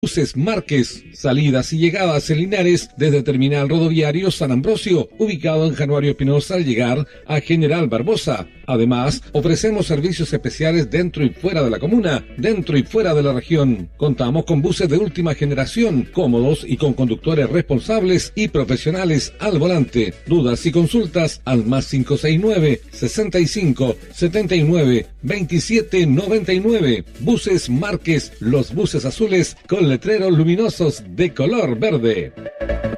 Buses Márquez, salidas y llegadas en Linares desde Terminal Rodoviario San Ambrosio, ubicado en Januario Espinosa al llegar a General Barbosa. Además, ofrecemos servicios especiales dentro y fuera de la comuna, dentro y fuera de la región. Contamos con buses de última generación, cómodos y con conductores responsables y profesionales al volante. Dudas y consultas al +569 65 79 27 99. Buses Márquez, los buses azules con letreros luminosos de color verde.